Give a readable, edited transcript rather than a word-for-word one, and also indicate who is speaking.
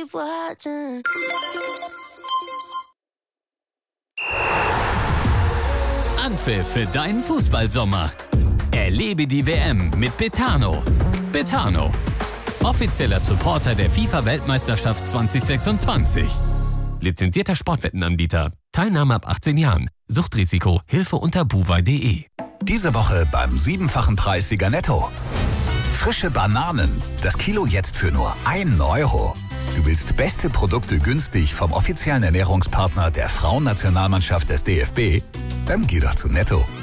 Speaker 1: Anpfiff für deinen Fußballsommer. Erlebe die WM mit Betano. Betano, offizieller Supporter der FIFA-Weltmeisterschaft 2026. Lizenzierter Sportwettenanbieter. Teilnahme ab 18 Jahren. Suchtrisiko. Hilfe unter buwei.de.
Speaker 2: Diese Woche beim 7-fachen Preissieger Netto. Frische Bananen. Das Kilo jetzt für nur 1 Euro. Du willst beste Produkte günstig vom offiziellen Ernährungspartner der Frauennationalmannschaft des DFB? Dann geh doch zu Netto.